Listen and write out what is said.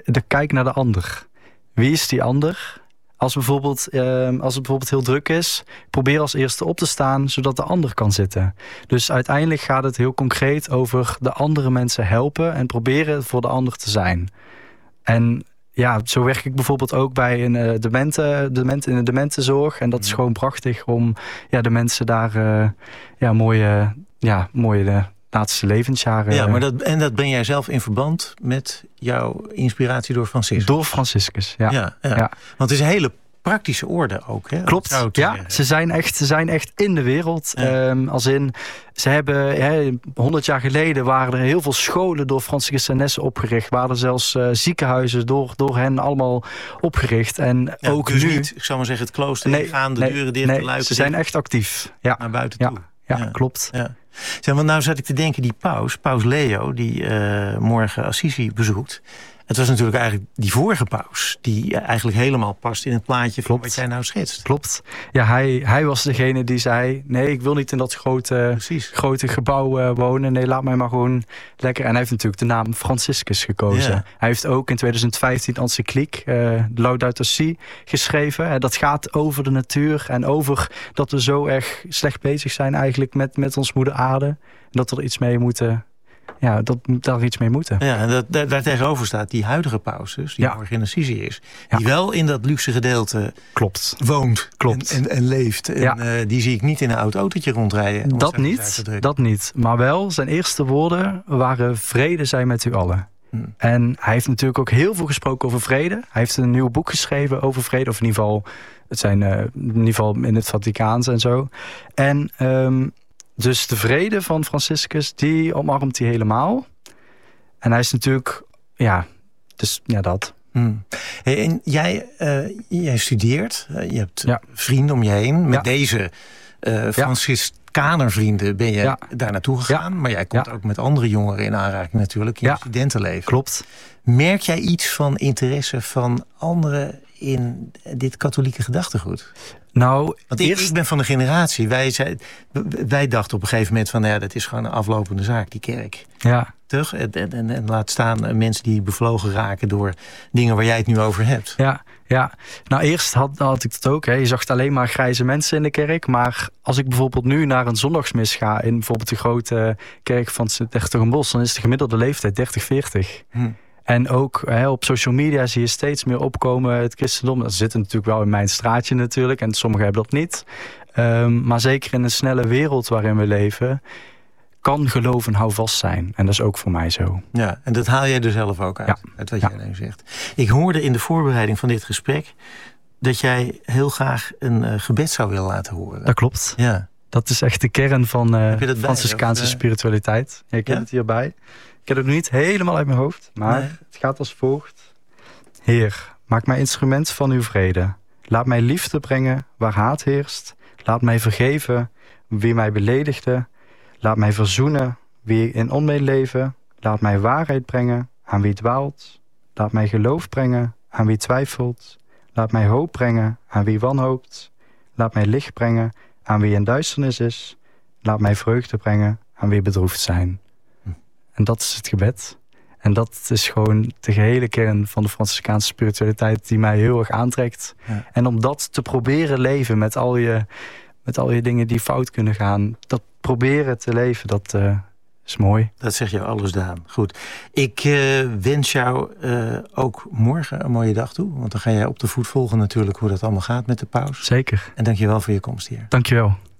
de kijk naar de ander. Wie is die ander? Als het bijvoorbeeld heel druk is, probeer als eerste op te staan, zodat de ander kan zitten. Dus uiteindelijk gaat het heel concreet over de andere mensen helpen en proberen voor de ander te zijn. En ja, zo werk ik bijvoorbeeld ook bij een in de dementenzorg. En dat is gewoon prachtig om de mensen daar mooie laatste levensjaren. Ja, maar dat ben jij zelf in verband met jouw inspiratie door Franciscus? Door Franciscus, ja. Want het is een hele praktische orde ook. Hè? Klopt, ze zijn echt in de wereld. Ja. Als in, ze hebben 100 jaar geleden waren er heel veel scholen door Franciscanessen opgericht. Waren er zelfs ziekenhuizen door hen allemaal opgericht. En ook dus nu niet, ik zou maar zeggen, het klooster ingaan, de deuren dicht, de luiken ze zijn echt actief. Ja. Naar buiten toe. Ja, klopt. Ja. Zeg, want nou zat ik te denken, die paus Leo, die morgen Assisi bezoekt. Het was natuurlijk eigenlijk die vorige paus die eigenlijk helemaal past in het plaatje van wat jij nou schetst. Klopt. Ja, hij was degene die zei, nee, ik wil niet in dat grote gebouw wonen. Nee, laat mij maar gewoon lekker. En hij heeft natuurlijk de naam Franciscus gekozen. Ja. Hij heeft ook in 2015 encycliek Laudato Si geschreven. Dat gaat over de natuur en over dat we zo erg slecht bezig zijn eigenlijk met ons moeder aarde. En dat we er iets mee moeten. Ja, dat daar iets mee moeten. Ja, en daar tegenover staat die huidige paus, dus die morgen in Assisi is. Die wel in dat luxe gedeelte woont. Klopt. En leeft. En die zie ik niet in een oud autootje rondrijden. Dat niet. Maar wel, zijn eerste woorden waren: vrede zij met u allen. En hij heeft natuurlijk ook heel veel gesproken over vrede. Hij heeft een nieuw boek geschreven over vrede. Of in ieder geval, het zijn in ieder geval in het Vaticaans en zo. En dus de vrede van Franciscus, die omarmt hij helemaal. En hij is natuurlijk, dat. Hey, en jij studeert, je hebt vrienden om je heen. Met deze Franciscanervrienden ben je daar naartoe gegaan. Maar jij komt ook met andere jongeren in aanraking natuurlijk in je studentenleven. Klopt. Merk jij iets van interesse van anderen in dit katholieke gedachtegoed? Nou, want ik ben van de generatie. Wij dachten op een gegeven moment van dat is gewoon een aflopende zaak, die kerk. Ja. Toch? En laat staan mensen die bevlogen raken door dingen waar jij het nu over hebt. Ja. Nou, eerst had ik het ook. Hè. Je zag alleen maar grijze mensen in de kerk. Maar als ik bijvoorbeeld nu naar een zondagsmis ga in bijvoorbeeld de grote kerk van Sint-Hertogenbosch, dan is de gemiddelde leeftijd 30, 40. En ook op social media zie je steeds meer opkomen het christendom. Dat zit natuurlijk wel in mijn straatje natuurlijk. En sommigen hebben dat niet. Maar zeker in een snelle wereld waarin we leven, kan geloof en houvast zijn. En dat is ook voor mij zo. Ja, en dat haal jij er zelf ook uit wat jij nu zegt. Ik hoorde in de voorbereiding van dit gesprek dat jij heel graag een gebed zou willen laten horen. Dat klopt. Ja. Dat is echt de kern van Franciscaanse spiritualiteit. Ja, ik heb het hierbij. Ik heb het nog niet helemaal uit mijn hoofd, maar het gaat als volgt. Heer, maak mij instrument van uw vrede. Laat mij liefde brengen waar haat heerst. Laat mij vergeven wie mij beledigde. Laat mij verzoenen wie in onmee leven. Laat mij waarheid brengen aan wie dwaalt. Laat mij geloof brengen aan wie twijfelt. Laat mij hoop brengen aan wie wanhoopt. Laat mij licht brengen aan wie in duisternis is. Laat mij vreugde brengen aan wie bedroefd zijn. En dat is het gebed. En dat is gewoon de gehele kern van de Franciscaanse spiritualiteit die mij heel erg aantrekt. Ja. En om dat te proberen leven met al je dingen die fout kunnen gaan. Dat proberen te leven, dat is mooi. Dat zeg je alles, Daan. Goed. Ik wens jou ook morgen een mooie dag toe. Want dan ga jij op de voet volgen natuurlijk hoe dat allemaal gaat met de paus. Zeker. En dank je wel voor je komst hier. Dank je wel.